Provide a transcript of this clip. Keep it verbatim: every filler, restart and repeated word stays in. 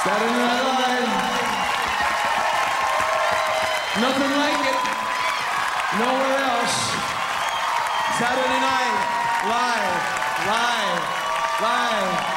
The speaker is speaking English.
Saturday Night Live. Nothing like it. Nowhere else. Saturday Night Live. Live. Live.